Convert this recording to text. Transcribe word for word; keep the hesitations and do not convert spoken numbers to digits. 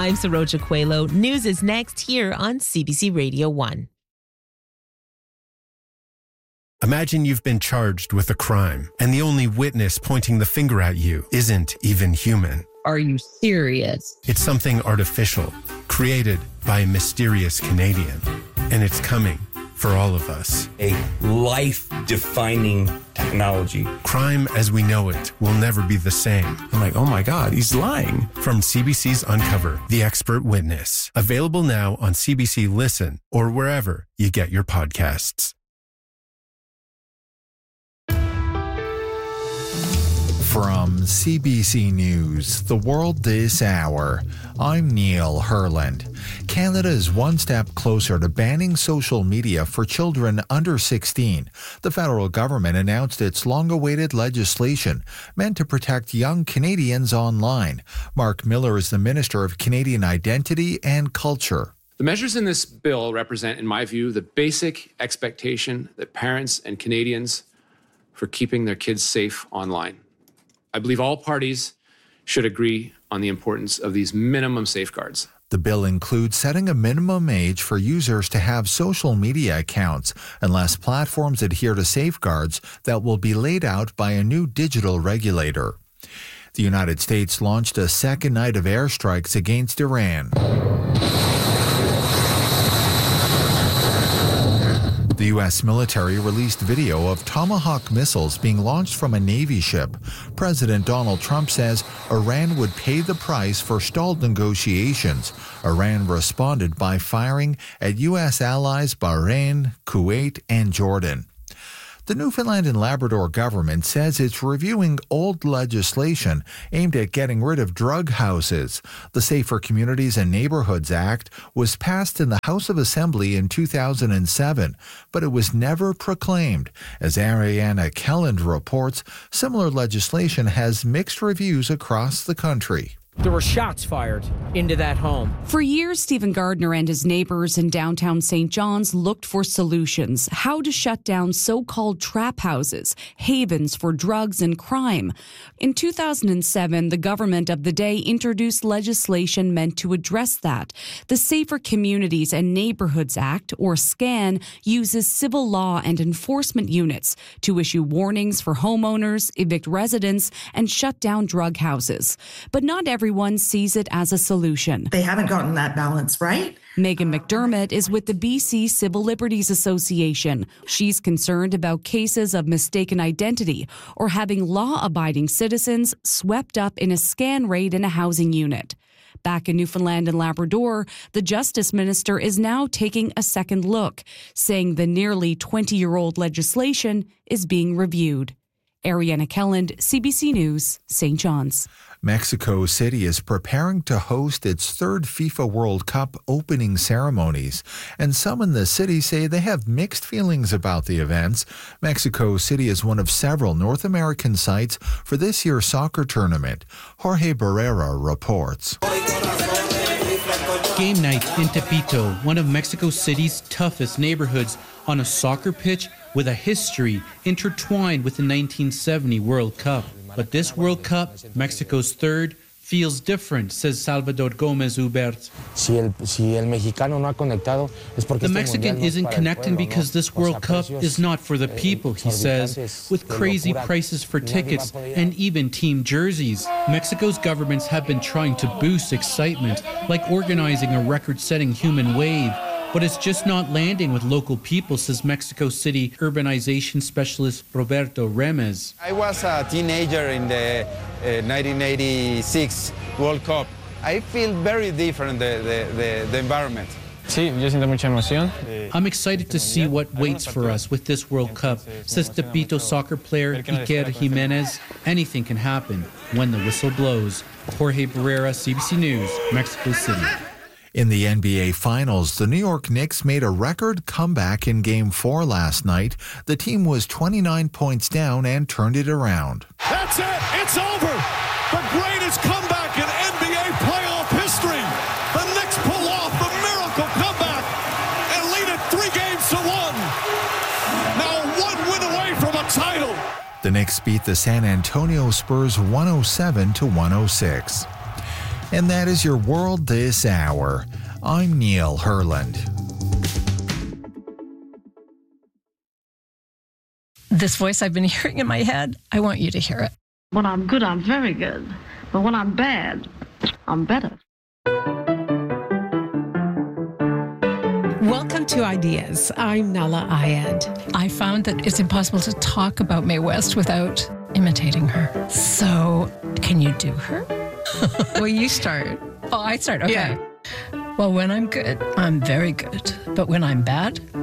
I'm Saroja Coelho. News is next here on C B C Radio one. Imagine you've been charged with a crime, and the only witness pointing the finger at you isn't even human. Are you serious? It's something artificial, created by a mysterious Canadian. And it's coming for all of us. A life-defining technology. Crime as we know it will never be the same. I'm like, oh my God, he's lying. From C B C's Uncover, The Expert Witness. Available now on C B C Listen or wherever you get your podcasts. From C B C News, The World This Hour, I'm Neil Herland. Canada is one step closer to banning social media for children under sixteen. The federal government announced its long-awaited legislation meant to protect young Canadians online. Mark Miller is the Minister of Canadian Identity and Culture. The measures in this bill represent, in my view, the basic expectation that parents and Canadians for keeping their kids safe online. I believe all parties should agree on the importance of these minimum safeguards. The bill includes setting a minimum age for users to have social media accounts unless platforms adhere to safeguards that will be laid out by a new digital regulator. The United States launched a second night of airstrikes against Iran. The U S military released video of Tomahawk missiles being launched from a Navy ship. President Donald Trump says Iran would pay the price for stalled negotiations. Iran responded by firing at U S allies Bahrain, Kuwait, and Jordan. The Newfoundland and Labrador government says it's reviewing old legislation aimed at getting rid of drug houses. The Safer Communities and Neighborhoods Act was passed in the House of Assembly in two thousand seven, but it was never proclaimed. As Ariana Kelland reports, similar legislation has mixed reviews across the country. There were shots fired into that home. For years, Stephen Gardner and his neighbors in downtown Saint John's looked for solutions, how to shut down so-called trap houses, havens for drugs and crime. In two thousand seven, the government of the day introduced legislation meant to address that. The Safer Communities and Neighborhoods Act, or SCAN, uses civil law and enforcement units to issue warnings for homeowners, evict residents, and shut down drug houses. But not every Everyone sees it as a solution. They haven't gotten that balance right. Megan McDermott is with the B C Civil Liberties Association. She's concerned about cases of mistaken identity or having law-abiding citizens swept up in a scan raid in a housing unit. Back in Newfoundland and Labrador, the Justice Minister is now taking a second look, saying the nearly twenty-year-old legislation is being reviewed. Ariana Kelland, C B C News, Saint John's. Mexico City is preparing to host its third FIFA World Cup opening ceremonies, and some in the city say they have mixed feelings about the events. Mexico City is one of several North American sites for this year's soccer tournament. Jorge Barrera reports. Game night in Tepito, one of Mexico City's toughest neighborhoods, on a soccer pitch with a history intertwined with the nineteen seventy World Cup. But this World Cup, Mexico's third, feels different, says Salvador Gomez Hubert. The Mexican isn't connecting because this World Cup is not for the people, he says, with crazy prices for tickets and even team jerseys. Mexico's governments have been trying to boost excitement, like organizing a record-setting human wave. But it's just not landing with local people, says Mexico City urbanization specialist Roberto Remes. I was a teenager in the uh, nineteen eighty-six World Cup. I feel very different, the, the, the, the environment. I'm excited to see what waits for us with this World Cup, says Tepito soccer player Iker Jimenez. Anything can happen when the whistle blows. Jorge Barrera, C B C News, Mexico City. In the N B A Finals, the New York Knicks made a record comeback in Game four last night. The team was twenty-nine points down and turned it around. That's it! It's over! The greatest comeback in N B A playoff history! The Knicks pull off the miracle comeback and lead it three games to one! Now one win away from a title! The Knicks beat the San Antonio Spurs one oh seven to one oh six. And that is your world this hour. I'm Neil Herland. This voice I've been hearing in my head, I want you to hear it. When I'm good, I'm very good. But when I'm bad, I'm better. Welcome to Ideas. I'm Nala Ayed. I found that it's impossible to talk about Mae West without imitating her. So, can you do her? Well, you start. Oh, I start. Okay. Yeah. Well, when I'm good, I'm very good. But when I'm bad,